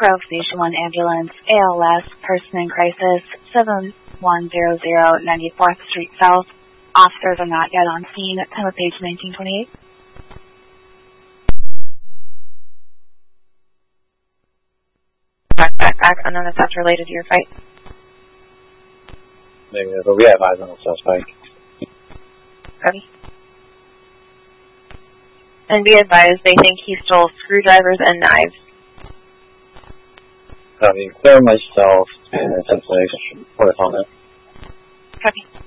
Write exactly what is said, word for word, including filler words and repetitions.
Grove Station one Ambulance, A L S, person in crisis, seven one zero zero ninety-fourth Street South. Officers are not yet on scene. Time of page nineteen twenty-eight. Back, back, back. Unknown if that's related to your fight. Negative, but we have eyes on the suspect. Copy. And be advised, they think he stole screwdrivers and knives. Copy. Clear myself and essentially put us on it. Copy.